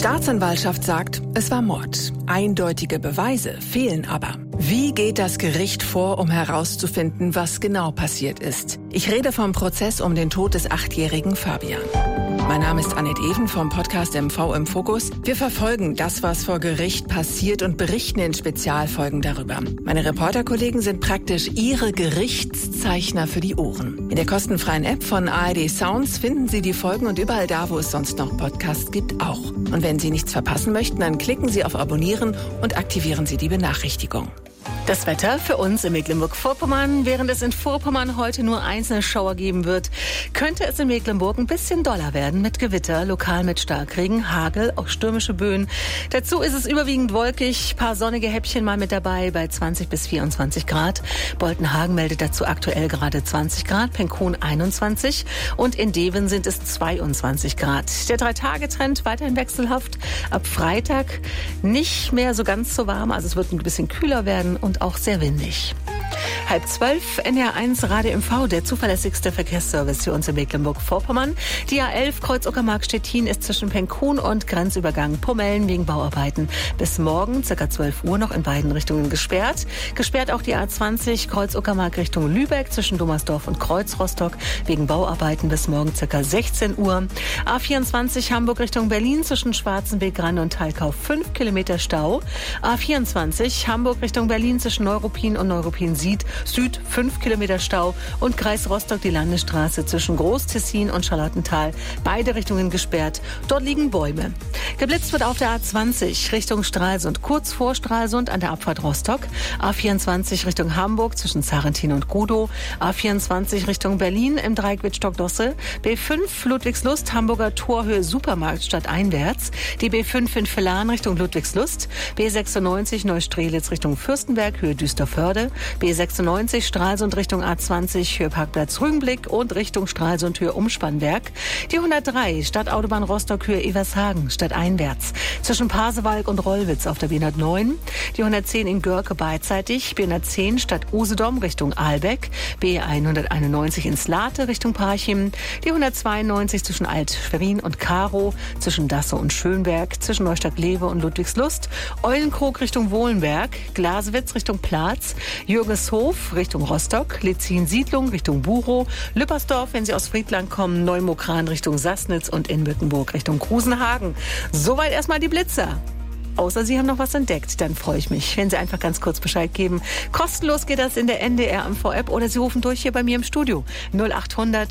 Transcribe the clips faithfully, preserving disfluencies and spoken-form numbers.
Staatsanwaltschaft sagt, es war Mord. Eindeutige Beweise fehlen aber. Wie geht das Gericht vor, um herauszufinden, was genau passiert ist? Ich rede vom Prozess um den Tod des achtjährigen Fabian. Mein Name ist Annette Even vom Podcast M V im Fokus. Wir verfolgen das, was vor Gericht passiert und berichten in Spezialfolgen darüber. Meine Reporterkollegen sind praktisch Ihre Gerichtszeichner für die Ohren. In der kostenfreien App von A R D Sounds finden Sie die Folgen und überall da, wo es sonst noch Podcasts gibt, auch. Und wenn Sie nichts verpassen möchten, dann klicken Sie auf Abonnieren und aktivieren Sie die Benachrichtigung. Das Wetter für uns in Mecklenburg-Vorpommern. Während es in Vorpommern heute nur einzelne Schauer geben wird, könnte es in Mecklenburg ein bisschen doller werden mit Gewitter, lokal mit Starkregen, Hagel, auch stürmische Böen. Dazu ist es überwiegend wolkig, paar sonnige Häppchen mal mit dabei bei zwanzig bis vierundzwanzig Grad. Boltenhagen meldet dazu aktuell gerade zwanzig Grad, Penkhuhn einundzwanzig und in Deven sind es zweiundzwanzig Grad. Der Drei-Tage-Trend weiterhin wechselhaft. Ab Freitag nicht mehr so ganz so warm, also es wird ein bisschen kühler werden und auch sehr windig. Halb zwölf, N R eins Radio M V, der zuverlässigste Verkehrsservice für uns in Mecklenburg-Vorpommern. Die A elf Kreuz-Uckermark-Stettin ist zwischen Penkhuhn und Grenzübergang Pommeln wegen Bauarbeiten bis morgen ca. zwölf Uhr noch in beiden Richtungen gesperrt. Gesperrt auch die A zwanzig Kreuz-Uckermark Richtung Lübeck zwischen Dommersdorf und Kreuz-Rostock wegen Bauarbeiten bis morgen ca. sechzehn Uhr. A vierundzwanzig Hamburg Richtung Berlin zwischen Schwarzenbeek, Rande und Talkau fünf Kilometer Stau. A vierundzwanzig Hamburg Richtung Berlin zwischen Neuruppin und Neuruppin Süd Süd fünf Kilometer Stau und Kreis Rostock die Landesstraße zwischen Groß-Tessin und Charlottenthal. Beide Richtungen gesperrt. Dort liegen Bäume. Geblitzt wird auf der A zwanzig Richtung Stralsund, kurz vor Stralsund an der Abfahrt Rostock. A vierundzwanzig Richtung Hamburg zwischen Zarentin und Gudow. A vierundzwanzig Richtung Berlin im Dreieck Wittstock-Dosse. B fünf Ludwigslust, Hamburger Torhöhe Supermarkt stadteinwärts. Die B fünf in Villan Richtung Ludwigslust. B sechsundneunzig Neustrelitz Richtung Fürstenberg, Höhe Düsterförde. B sechsundneunzig Stralsund Richtung A zwanzig, Höhe Parkplatz Rügenblick und Richtung Stralsund, Höhe Umspannwerk. Die hundertdrei Stadtautobahn Rostock, Höhe Evershagen, stadteinwärts. Zwischen Pasewalk und Rollwitz auf der B hundertneun. Die hundertzehn in Görke beidseitig. B hundertzehn Stadt Usedom Richtung Ahlbeck. B hunderteinundneunzig in Slate Richtung Parchim. Die hundertzweiundneunzig zwischen Alt-Schwerin und Karow. Zwischen Dasse und Schönberg. Zwischen Neustadt-Lewe und Ludwigslust. Eulenkrog Richtung Wohlenberg. Glasewitz Richtung Platz. Jürgeshof Richtung Rostock, Litzin-Siedlung Richtung Buchow, Lüppersdorf, wenn Sie aus Friedland kommen, Neumokran Richtung Sassnitz und Inbüttenburg Richtung Krusenhagen. Soweit erstmal die Blitzer. Außer Sie haben noch was entdeckt, dann freue ich mich, wenn Sie einfach ganz kurz Bescheid geben. Kostenlos geht das in der N D R M V-App oder Sie rufen durch hier bei mir im Studio. null achthundert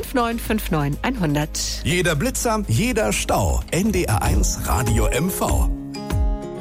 fünfundneunzig neunundfünfzig hundert. Jeder Blitzer, jeder Stau. N D R eins Radio M V.